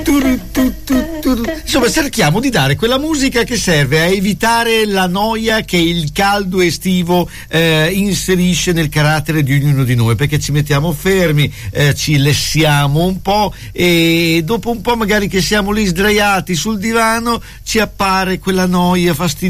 Insomma, cerchiamo di dare quella musica che serve a evitare la noia che il caldo estivo inserisce nel carattere di ognuno di noi, perché ci mettiamo fermi, ci lessiamo un po' e dopo un po', magari che siamo lì sdraiati sul divano, ci appare quella noia fastidiosa